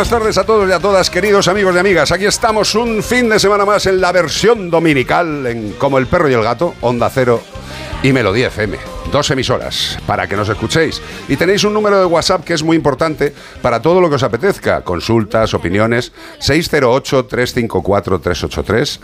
buenas tardes a todos y a todas, queridos amigos y amigas. Aquí estamos un fin de semana más en la versión dominical, en Como el Perro y el Gato, Onda Cero y Melodía FM. 2 emisoras para que nos escuchéis. Y tenéis un número de WhatsApp que es muy importante para todo lo que os apetezca. Consultas, opiniones. 608-354-383.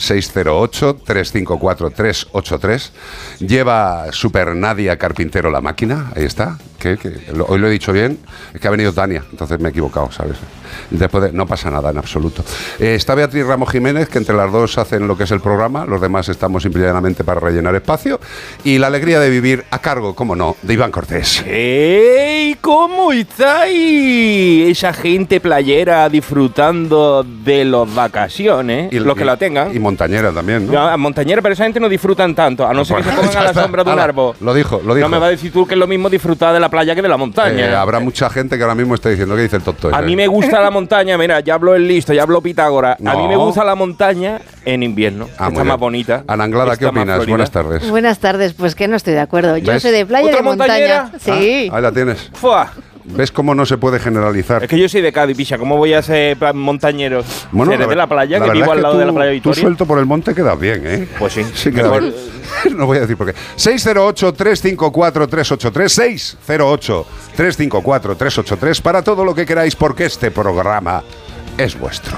608-354-383. Lleva Super Nadia Carpintero la máquina. Ahí está. Hoy lo he dicho bien. Es que ha venido Tania. Entonces me he equivocado, ¿sabes? No pasa nada en absoluto. Está Beatriz Ramos Jiménez, que entre las dos hacen lo que es el programa. Los demás estamos simplemente para rellenar espacio. Y la alegría de vivir a cargo, cómo no, de Iván Cortés. ¡Ey! ¿Cómo estáis? Esa gente playera disfrutando de las vacaciones, los que la tengan. Y montañera también, ¿no? Ya, montañera, pero esa gente no disfrutan tanto, a no ser que se pongan a la sombra de un árbol. Lo dijo. No me va a decir tú que es lo mismo disfrutar de la playa que de la montaña. Habrá mucha gente que ahora mismo está diciendo que dice el tonto. A mí me gusta la montaña, mira, ya hablo el listo, ya hablo Pitágoras. No. A mí me gusta la montaña en invierno, está más bonita. Ana Anglada, ¿qué opinas? Buenas tardes. Buenas tardes, pues que no estoy de acuerdo. Yo ¿Ves? soy de playa y de montaña. Sí. Ahí la tienes. ¡Fua! ¿Ves cómo no se puede generalizar? Es que yo soy de Cádiz, picha. ¿Cómo voy a ser montañero? Bueno, ¿Seré de la playa, que vivo al lado de la playa Victoria? Tú suelto por el monte quedas bien, ¿eh? Pues sí. Sí queda bien. No voy a decir por qué. 608-354-383. 608-354-383 para todo lo que queráis, porque este programa es vuestro.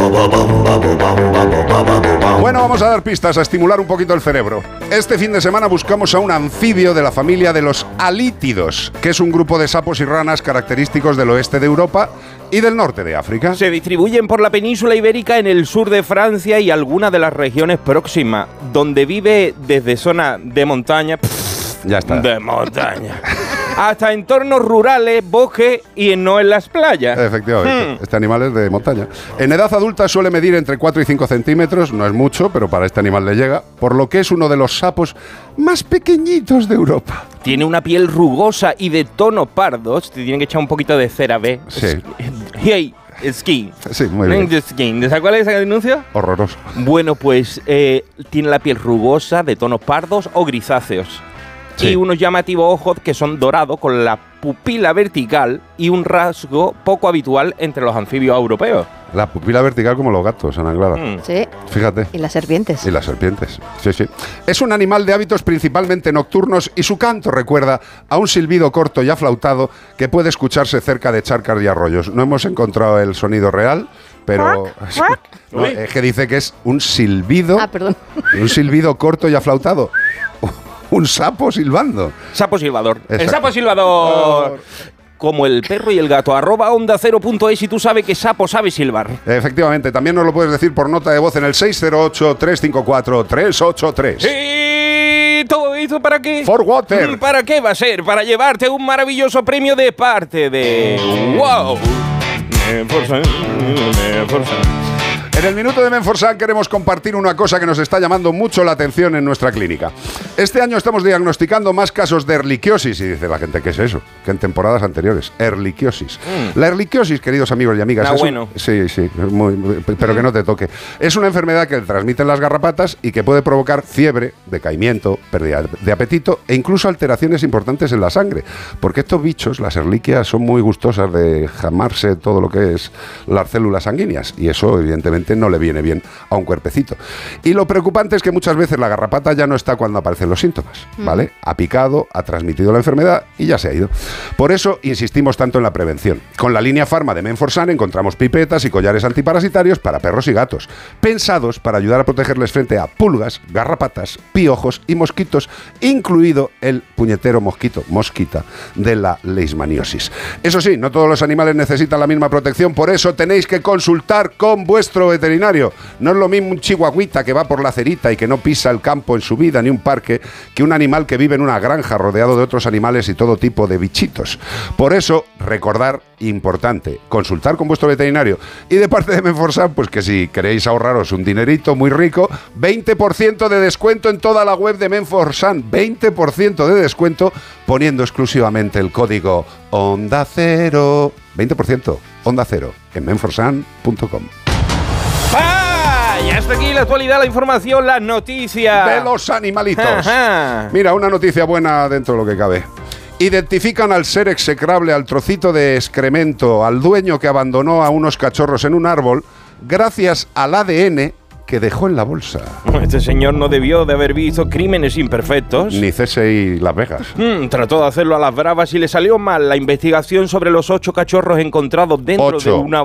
Bueno, vamos a dar pistas, a estimular un poquito el cerebro. Este fin de semana buscamos a un anfibio de la familia de los halítidos, que es un grupo de sapos y ranas característicos del oeste de Europa y del norte de África. Se distribuyen por la península ibérica, en el sur de Francia y algunas de las regiones próximas, donde vive desde zona de montaña. Ya está. De montaña. Hasta entornos rurales, bosques y no en las playas. Efectivamente, este animal es de montaña. En edad adulta suele medir entre 4 y 5 centímetros, no es mucho, pero para este animal le llega, por lo que es uno de los sapos más pequeñitos de Europa. Tiene una piel rugosa y de tono pardos, te tienen que echar un poquito de CeraVe. Sí. Hey, skin. Sí, muy bien. ¿Sabes cuál es ese anuncio? Horroroso. Bueno, pues tiene la piel rugosa, de tonos pardos o grisáceos. Sí. Y unos llamativos ojos que son dorados con la pupila vertical y un rasgo poco habitual entre los anfibios europeos. La pupila vertical como los gatos, Ana Anglada. Sí. Fíjate. Y las serpientes. Y las serpientes, sí. Es un animal de hábitos principalmente nocturnos y su canto recuerda a un silbido corto y aflautado que puede escucharse cerca de charcas y arroyos. No hemos encontrado el sonido real, pero no, es que dice que es un silbido. Perdón. Un silbido corto y aflautado. Un sapo silbando. Sapo silbador. Exacto. El sapo silbador. Como el perro y el gato. @onda0.es y tú sabes que sapo sabe silbar. Efectivamente, también nos lo puedes decir por nota de voz en el 608-354-383. ¿Y todo esto para qué? For Water. ¿Para qué va a ser? Para llevarte un maravilloso premio de parte de... ¡Wow! Menforsan. En el minuto de Menforsan queremos compartir una cosa que nos está llamando mucho la atención en nuestra clínica. Este año estamos diagnosticando más casos de erliquiosis, y dice la gente, ¿qué es eso? Que en temporadas anteriores, erliquiosis. La erliquiosis, queridos amigos y amigas, sí, pero que no te toque. Es una enfermedad que transmiten las garrapatas y que puede provocar fiebre, decaimiento, pérdida de apetito e incluso alteraciones importantes en la sangre. Porque estos bichos, las erliquias, son muy gustosas de jamarse todo lo que es las células sanguíneas, y eso evidentemente no le viene bien a un cuerpecito. Y lo preocupante es que muchas veces la garrapata ya no está cuando aparecen los síntomas, ¿vale? Ha picado, ha transmitido la enfermedad y ya se ha ido. Por eso insistimos tanto en la prevención. Con la línea Pharma de Menforsan encontramos pipetas y collares antiparasitarios para perros y gatos, pensados para ayudar a protegerles frente a pulgas, garrapatas, piojos y mosquitos, incluido el puñetero mosquita de la leishmaniosis. Eso sí, no todos los animales necesitan la misma protección, por eso tenéis que consultar con vuestro veterinario. No es lo mismo un chihuahuita que va por la acerita y que no pisa el campo en su vida ni un parque, que un animal que vive en una granja rodeado de otros animales y todo tipo de bichitos. Por eso, recordar, importante, consultar con vuestro veterinario. Y de parte de Menforsan, pues que si queréis ahorraros un dinerito muy rico, 20% de descuento en toda la web de Menforsan, 20% de descuento poniendo exclusivamente el código Onda Cero. 20% Onda Cero en menforsan.com. Y hasta aquí la actualidad, la información, las noticias de los animalitos. Ajá. Mira, una noticia buena dentro de lo que cabe. Identifican al ser execrable, al trocito de excremento, al dueño que abandonó a unos cachorros en un árbol, gracias al ADN que dejó en la bolsa. Este señor no debió de haber visto Crímenes Imperfectos. Ni CSI Las Vegas. Trató de hacerlo a las bravas y le salió mal. La investigación sobre los 8 cachorros encontrados dentro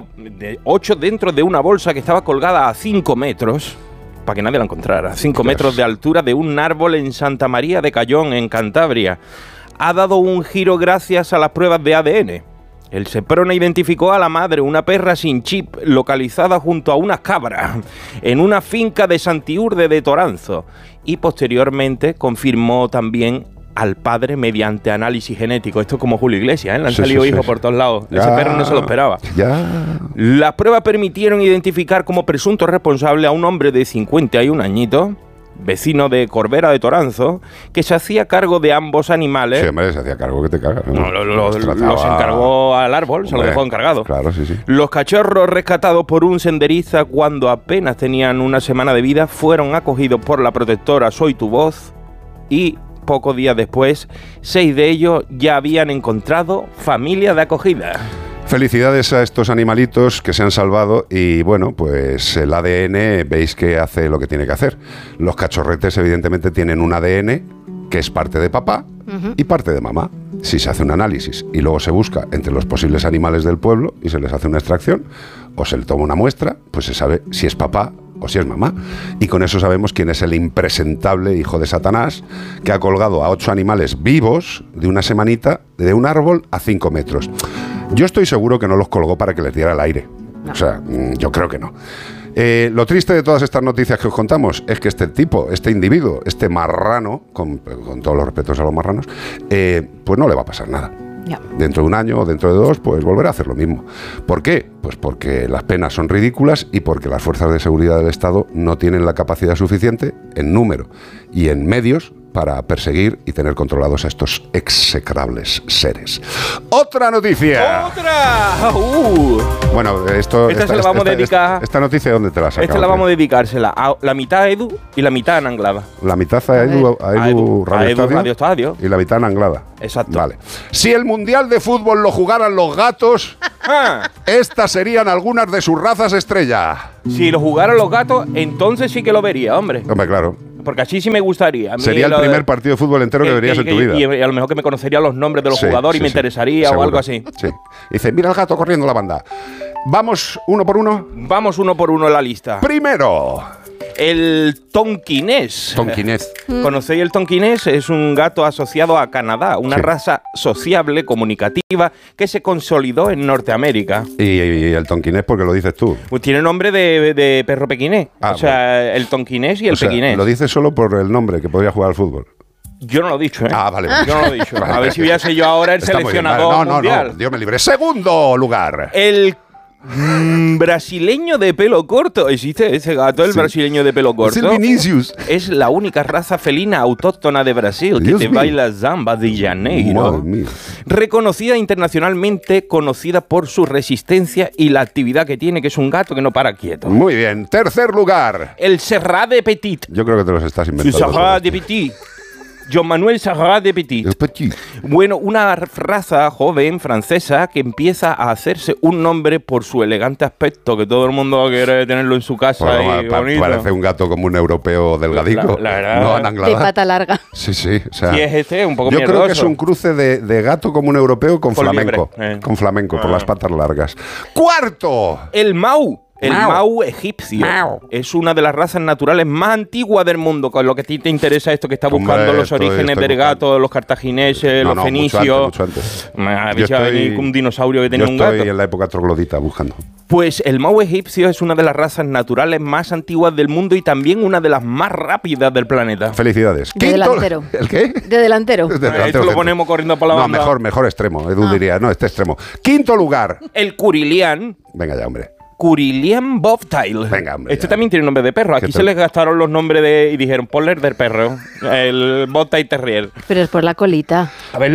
de una bolsa que estaba colgada a 5 metros, para que nadie la encontrara, 5 metros de altura de un árbol en Santa María de Cayón, en Cantabria, ha dado un giro gracias a las pruebas de ADN. El Seprona identificó a la madre, una perra sin chip, localizada junto a unas cabras, en una finca de Santiurde de Toranzo, y posteriormente confirmó también al padre mediante análisis genético. Esto es como Julio Iglesias, ¿eh? Le han salido hijos por todos lados. Ya, ese perro no se lo esperaba. Ya. Las pruebas permitieron identificar como presunto responsable a un hombre de 51 añitos, vecino de Corbera de Toranzo, que se hacía cargo de ambos animales. Sí, hombre, se hacía cargo que te cagas, ¿no? No, los encargó al árbol, se los dejó encargado. Claro, sí, sí. Los cachorros rescatados por un senderista cuando apenas tenían una semana de vida fueron acogidos por la protectora Soy Tu Voz y pocos días después 6 de ellos ya habían encontrado familia de acogida. Felicidades a estos animalitos que se han salvado y bueno, pues el ADN veis que hace lo que tiene que hacer. Los cachorretes evidentemente tienen un ADN que es parte de papá y parte de mamá. Si se hace un análisis y luego se busca entre los posibles animales del pueblo y se les hace una extracción o se le toma una muestra, pues se sabe si es papá o si es mamá. Y con eso sabemos quién es el impresentable hijo de Satanás que ha colgado a 8 animales vivos de una semanita de un árbol a 5 metros. Yo estoy seguro que no los colgó para que les diera el aire. No. O sea, yo creo que no. Lo triste de todas estas noticias que os contamos es que este tipo, este individuo, este marrano, con todos los respetos a los marranos, pues no le va a pasar nada. No. Dentro de un año o dentro de 2, pues volverá a hacer lo mismo. ¿Por qué? Pues porque las penas son ridículas y porque las fuerzas de seguridad del Estado no tienen la capacidad suficiente en número y en medios para perseguir y tener controlados a estos execrables seres. ¡Otra noticia! ¡Otra! Bueno, esta se la vamos a dedicar. ¿Esta noticia dónde te la sacas? Esta la vamos a dedicársela a la mitad a Edu y la mitad a Anglada. La mitad a Edu Radio Estadio y la mitad a Anglada. Exacto. Vale. Si el Mundial de Fútbol lo jugaran los gatos, estas serían algunas de sus razas estrella. Si lo jugaran los gatos, entonces sí que lo vería, hombre. Hombre, claro. Porque así sí me gustaría. A mí sería el primer partido de fútbol entero que verías en tu vida. Y a lo mejor que me conocería los nombres de los jugadores y me interesaría seguro, o algo así. Sí. Dice, mira el gato corriendo la banda. ¿Vamos uno por uno? Vamos uno por uno en la lista. Primero. El tonquinés. Tonquinés. ¿Conocéis el tonquinés? Es un gato asociado a Canadá, una raza sociable, comunicativa, que se consolidó en Norteamérica. ¿Y el tonquinés por qué lo dices tú? Pues tiene nombre de perro pequinés. O sea, el tonquinés y el pequinés. Lo dices solo por el nombre, que podría jugar al fútbol. Yo no lo he dicho, ¿eh? Ah, vale. Yo no lo he dicho. A ver si voy a ser yo ahora el seleccionador mundial. No, Dios me libre. Segundo lugar. El brasileño de pelo corto. ¿Existe ese gato, el brasileño de pelo corto? Es el Vinicius. Es la única raza felina autóctona de Brasil que te baila Zamba de Janeiro. Reconocida internacionalmente, conocida por su resistencia y la actividad que tiene, que es un gato que no para quieto. Muy bien. Tercer lugar. El Serrat de Petit. Yo creo que te los estás inventando. Serrat de Petit. Jean Manuel Serrat de Petit. Bueno, una raza joven francesa que empieza a hacerse un nombre por su elegante aspecto, que todo el mundo quiere tenerlo en su casa. Bueno, y bonito. Parece un gato como un europeo delgadico. La verdad. No, Anglada. De pata larga. Sí. O sea, y es un poco yo mierdoso. creo que es un cruce de gato como un europeo con flamenco. Con flamenco, por las patas largas. ¡Cuarto! El Mau. El Mau egipcio es una de las razas naturales más antiguas del mundo. Con lo que a ti te interesa esto que está buscando los orígenes del gato, los cartagineses, los fenicios. Mucho antes. Un dinosaurio que tenía un gato. Yo estoy en la época troglodita buscando. Pues el Mau egipcio es una de las razas naturales más antiguas del mundo y también una de las más rápidas del planeta. Felicidades. De delantero. ¿El qué? De delantero. Esto lo ponemos corriendo por la banda. No, mejor extremo. Edu diría, no, este extremo. Quinto lugar. El Curilián. Venga ya, hombre. Curilián Bobtail. Venga, hombre. Este también tiene nombre de perro. Aquí se les gastaron los nombres y dijeron, ponle del perro. El Bobtail Terrier. Pero es por la colita. A verla.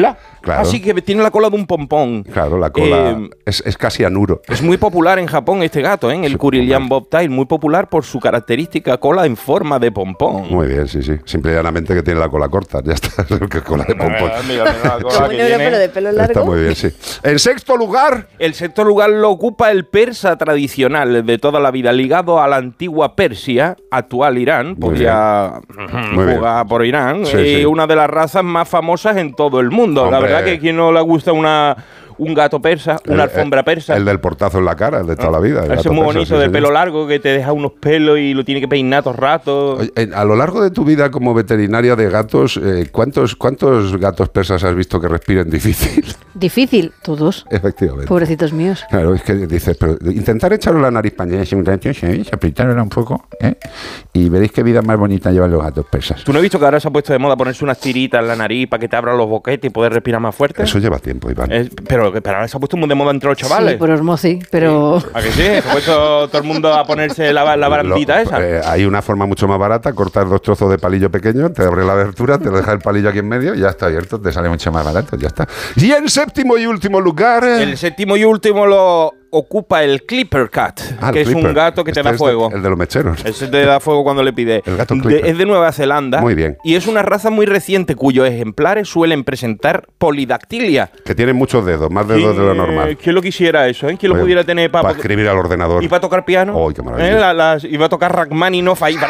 Claro. Así que tiene la cola de un pompón. Claro, la cola es casi anuro. Es muy popular en Japón este gato, ¿eh? El Kurilian Bobtail, muy popular por su característica cola en forma de pompón. Muy bien, sí. Simple y llanamente que tiene la cola corta. Ya está, es que cola de pompón. Mira la cola que tiene. Pero de pelo largo. Está muy bien, sí. En sexto lugar... El sexto lugar lo ocupa el persa tradicional de toda la vida, ligado a la antigua Persia, actual Irán, podría jugar por Irán, Sí. una de las razas más famosas en todo el mundo. Hombre. La verdad que quien no le gusta un gato persa, una alfombra persa. El del portazo en la cara, el de toda la vida. Ese es muy bonito, de pelo largo, que te deja unos pelos y lo tiene que peinar todo el rato. A lo largo de tu vida como veterinaria de gatos, ¿cuántos gatos persas has visto que respiren difícil? Difícil, todos. Efectivamente. Pobrecitos míos. Claro, es que dices, pero intentar echarle la nariz pañera, apretarla un poco, y veréis qué vida más bonita llevan los gatos persas. ¿Tú no has visto que ahora se ha puesto de moda ponerse unas tiritas en la nariz para que te abran los boquetes y poder respirar más fuerte? Eso lleva tiempo, Iván. Pero ahora se ha puesto muy de moda entre los chavales. Sí, por osmosis, pero... ¿A que sí? Se ha puesto todo el mundo a ponerse la barandita esa. Hay una forma mucho más barata, cortar 2 trozos de palillo pequeño, te abre la abertura, te deja el palillo aquí en medio y ya está abierto, te sale mucho más barato, ya está. Y en séptimo y último lugar... El séptimo y último lo ocupa el Clipper Cat, que es un gato que te da fuego. El de los mecheros. Ese te da fuego cuando le pide. El gato Clipper. Es de Nueva Zelanda. Muy bien. Y es una raza muy reciente cuyos ejemplares suelen presentar polidactilia. Que tienen muchos dedos, más dedos de lo normal. ¿Quién lo quisiera eso? ¿Quién lo pudiera tener para escribir al ordenador? ¿Y para tocar piano? ¡Oh, qué maravilla! Y va a tocar Rachmaninoff ahí.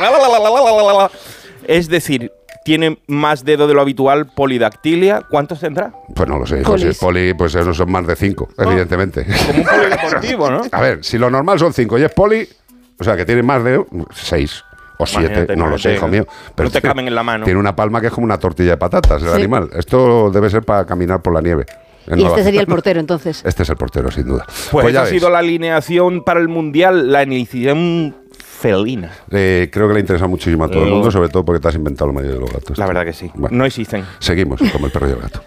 Es decir, tiene más dedos de lo habitual, polidactilia. ¿Cuántos tendrá? Pues no lo sé, hijo. Si es poli, pues esos son más de 5, evidentemente. Como un polideportivo, ¿no? A ver, si lo normal son 5 y es poli, o sea, que tiene más de 6 o 7, no lo sé, hijo mío. Pero no te caben en la mano. Tiene una palma que es como una tortilla de patatas, el animal. Esto debe ser para caminar por la nieve. Y este sería el portero, entonces. Este es el portero, sin duda. Pues esa ya ha sido la alineación para el Mundial, la alineación felina. Creo que le interesa muchísimo a todo el mundo, sobre todo porque te has inventado la mayoría de los gatos. La verdad que sí. Bueno, no existen. Seguimos como el perro y el gato.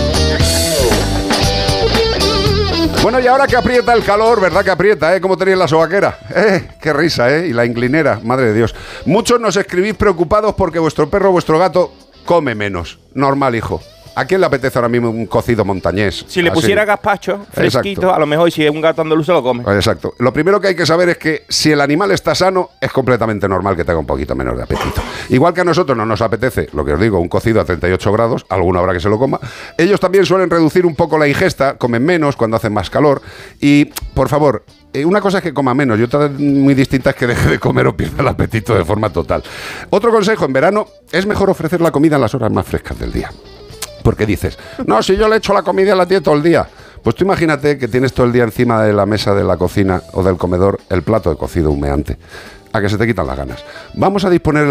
Bueno, y ahora que aprieta el calor, ¿verdad que aprieta, ¿Cómo tenéis la sobaquera? Qué risa, Y la inclinera, madre de Dios. Muchos nos escribís preocupados porque vuestro perro o vuestro gato come menos. Normal, hijo. ¿A quién le apetece ahora mismo un cocido montañés? Si le pusiera gazpacho fresquito, Exacto. A lo mejor si es un gato andaluz se lo come. Exacto. Lo primero que hay que saber es que si el animal está sano, es completamente normal que tenga un poquito menos de apetito. Igual que a nosotros no nos apetece, lo que os digo, un cocido a 38 grados, alguna habrá que se lo coma, ellos también suelen reducir un poco la ingesta, comen menos cuando hace más calor y, por favor, una cosa es que coma menos y otra muy distinta es que deje de comer o pierda el apetito de forma total. Otro consejo, en verano es mejor ofrecer la comida en las horas más frescas del día. Porque dices, no, si yo le echo la comida a la tía todo el día. Pues tú imagínate que tienes todo el día encima de la mesa de la cocina o del comedor el plato de cocido humeante. A que se te quitan las ganas. Vamos a disponer